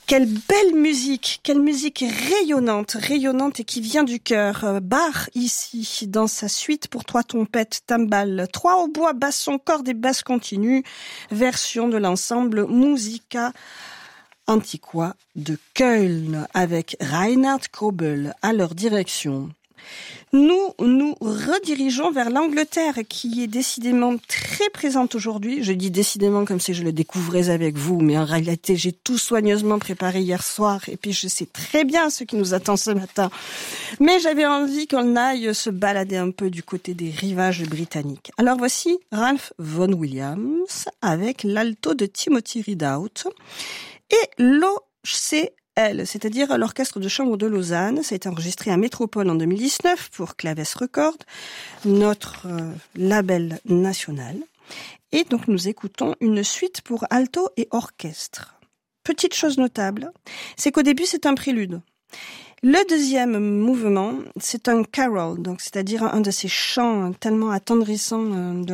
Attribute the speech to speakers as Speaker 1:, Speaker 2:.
Speaker 1: Quelle musique rayonnante et qui vient du cœur. Bach ici, dans sa suite pour trois trompettes, timbales, trois hautbois, basson, cordes et basses continues, version de l'ensemble Musica Antiqua de Köln avec Reinhard Kobel à leur direction. Nous nous redirigeons vers l'Angleterre qui est décidément très présente aujourd'hui. Je dis décidément comme si je le découvrais avec vous, mais en réalité j'ai tout soigneusement préparé hier soir et puis je sais très bien ce qui nous attend ce matin. Mais j'avais envie qu'on aille se balader un peu du côté des rivages britanniques. Alors voici Ralph Vaughan Williams avec l'alto de Timothy Ridout et l'OCL, c'est-à-dire l'Orchestre de chambre de Lausanne. Ça a été enregistré à Métropole en 2019 pour Claves Records, notre label national. Et donc nous écoutons une suite pour alto et orchestre. Petite chose notable, c'est qu'au début c'est un prélude. Le deuxième mouvement, c'est un carol, donc c'est-à-dire un de ces chants tellement attendrissants de